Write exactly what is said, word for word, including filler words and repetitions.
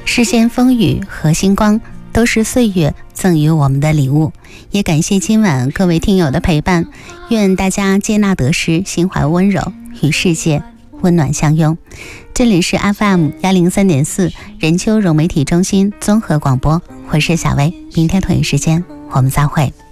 世间风雨和星光，都是岁月赠予我们的礼物。也感谢今晚各位听友的陪伴，愿大家接纳得失，心怀温柔，与世界温暖相拥。这里是 F M 一零三点四 任丘融媒体中心综合广播，我是小薇，明天同一时间我们再会。